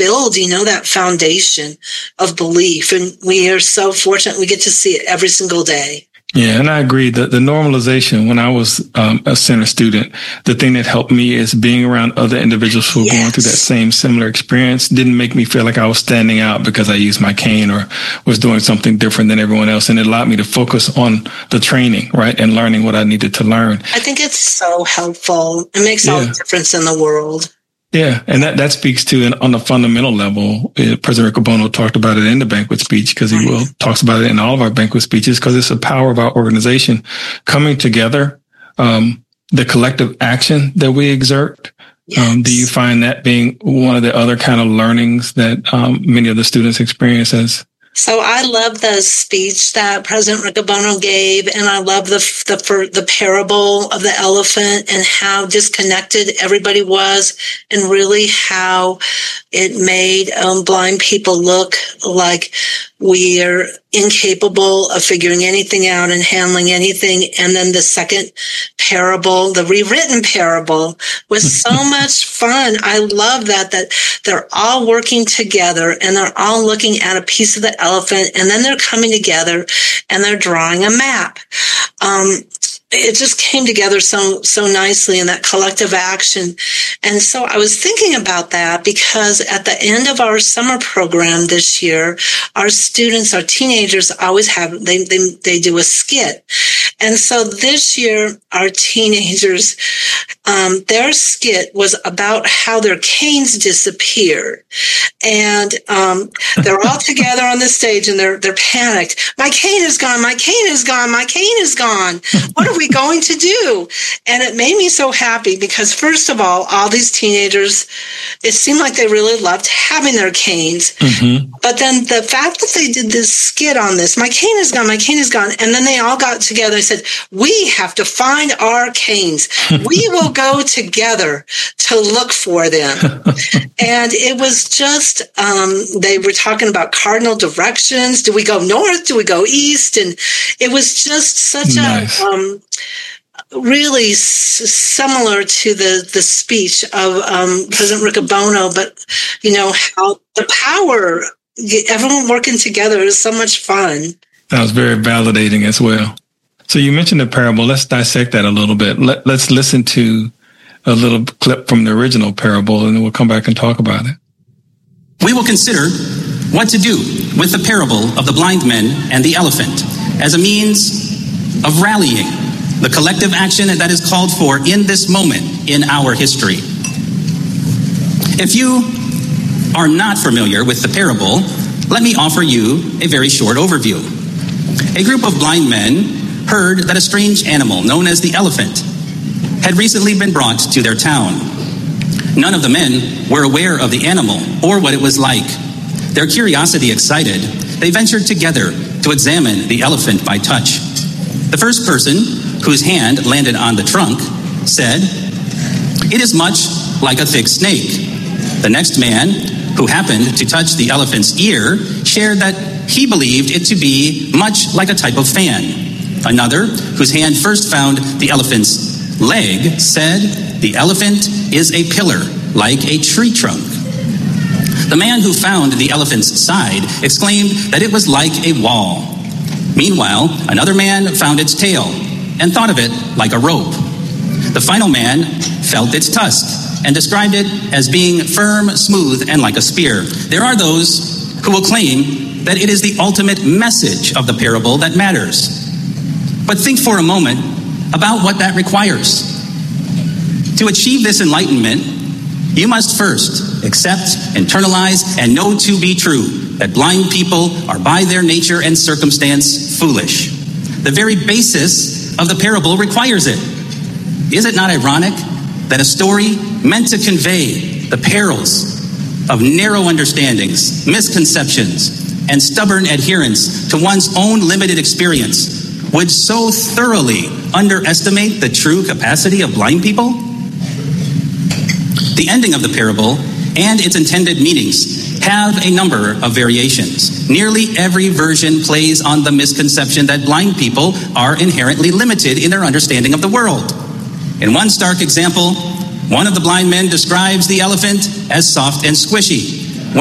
build, that foundation of belief. And we are so fortunate we get to see it every single day. Yeah, and I agree that the normalization, when I was a center student, the thing that helped me is being around other individuals who were going through that same similar experience didn't make me feel like I was standing out because I used my cane or was doing something different than everyone else. And it allowed me to focus on the training, right, and learning what I needed to learn. I think it's so helpful. It makes all the difference in the world. Yeah, and that speaks to, on the fundamental level, President Rick Bono talked about it in the banquet speech, because he talks about it in all of our banquet speeches, because it's the power of our organization coming together, the collective action that we exert. Yes. Do you find that being one of the other kind of learnings that many of the students experience as? So I love the speech that President Rick Bono gave, and I love the parable of the elephant and how disconnected everybody was, and really how it made blind people look like we are incapable of figuring anything out and handling anything. And then the second parable, the rewritten parable, was so much fun. I love that they're all working together and they're all looking at a piece of the elephant, and then they're coming together and they're drawing a map. It just came together so nicely in that collective action. And so I was thinking about that because at the end of our summer program this year, our students, our teenagers always have, they do a skit. And so this year, our teenagers, their skit was about how their canes disappeared. And they're all together on the stage and they're panicked. My cane is gone. My cane is gone. My cane is gone. What are we going to do? And it made me so happy because, first of all these teenagers, it seemed like they really loved having their canes. Mm-hmm. But then the fact that they did this skit on this, my cane is gone, my cane is gone. And then they all got together and said, we have to find our canes. We will go together to look for them. And it was just, they were talking about cardinal directions. Do we go north? Do we go east? And it was just such a really similar to the speech of President Rick Bono, but how the power, everyone working together is so much fun. That was very validating as well. So you mentioned the parable. Let's dissect that a little bit. Let's listen to a little clip from the original parable, and then we'll come back and talk about it. We will consider what to do with the parable of the blind men and the elephant as a means of rallying the collective action that is called for in this moment in our history. If you are not familiar with the parable, let me offer you a very short overview. A group of blind men heard that a strange animal known as the elephant had recently been brought to their town. None of the men were aware of the animal or what it was like. Their curiosity excited, they ventured together to examine the elephant by touch. The first person, whose hand landed on the trunk, said, "It is much like a thick snake." The next man, who happened to touch the elephant's ear, shared that he believed it to be much like a type of fan. Another, whose hand first found the elephant's leg, said, "The elephant is a pillar, like a tree trunk." The man who found the elephant's side exclaimed that it was like a wall. Meanwhile, another man found its tail and thought of it like a rope. The final man felt its tusk and described it as being firm, smooth, and like a spear. There are those who will claim that it is the ultimate message of the parable that matters. But think for a moment about what that requires. To achieve this enlightenment, you must first accept, internalize, and know to be true that blind people are by their nature and circumstance foolish. The very basis of the parable requires it. Is it not ironic that a story meant to convey the perils of narrow understandings, misconceptions, and stubborn adherence to one's own limited experience would so thoroughly underestimate the true capacity of blind people? The ending of the parable and its intended meanings have a number of variations. Nearly every version plays on the misconception that blind people are inherently limited in their understanding of the world. In one stark example, one of the blind men describes the elephant as soft and squishy.